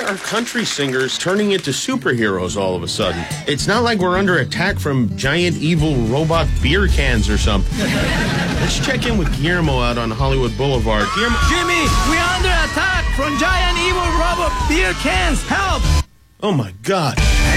are country singers turning into superheroes all of a sudden? It's not like we're under attack from giant evil robot beer cans or something. Let's check in with Guillermo out on Hollywood Boulevard. Guillermo. Jimmy, we're under attack from giant evil robot beer cans. Help! Oh, my God.